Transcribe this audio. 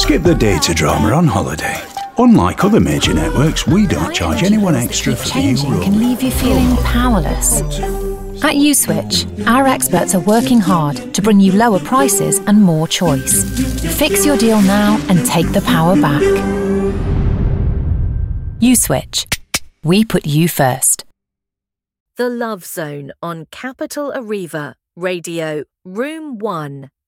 Skip the data drama on holiday. Unlike other major networks, we don't charge anyone extra for the new Changing can roaming. leave you feeling powerless. At USwitch, our experts are working hard to bring you lower prices and more choice. Fix your deal now and take the power back. USwitch. We put you first. The Love Zone on Capital Arriva, Radio Room 1.